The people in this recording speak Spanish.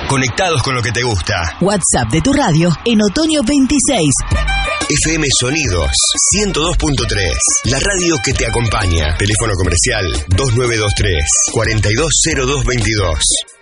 conectados con lo que te gusta. WhatsApp de tu radio en Otoño 26. FM Sonidos 102.3, la radio que te acompaña. Teléfono comercial 2923 420222.